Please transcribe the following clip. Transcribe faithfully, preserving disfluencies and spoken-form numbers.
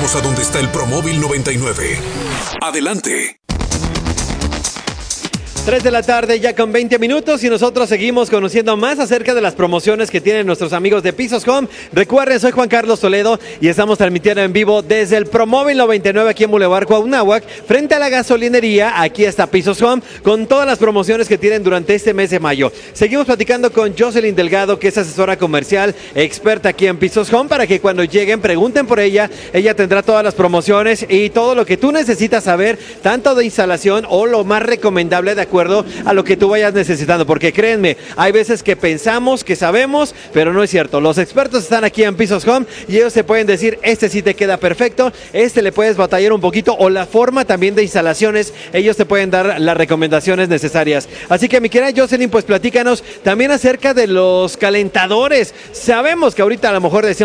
llevamos a donde está el Promóvil noventa y nueve. Adelante. tres de la tarde ya con veinte minutos y nosotros seguimos conociendo más acerca de las promociones que tienen nuestros amigos de Pisos Home. Recuerden, soy Juan Carlos Toledo y estamos transmitiendo en vivo desde el Promóvil noventa y nueve aquí en Boulevard Cuauhnáhuac, frente a la gasolinería. Aquí está Pisos Home con todas las promociones que tienen durante este mes de mayo. Seguimos platicando con Jocelyn Delgado, que es asesora comercial, experta aquí en Pisos Home, para que cuando lleguen pregunten por ella. Ella tendrá todas las promociones y todo lo que tú necesitas saber, tanto de instalación o lo más recomendable de acuerdo a lo que tú vayas necesitando, porque créanme, hay veces que pensamos que sabemos, pero no es cierto. Los expertos están aquí en Pisos Home y ellos te pueden decir, este sí te queda perfecto, este le puedes batallar un poquito, o la forma también de instalaciones, ellos te pueden dar las recomendaciones necesarias. Así que mi querida Jocelyn, pues platícanos también acerca de los calentadores. Sabemos que ahorita a lo mejor decimos,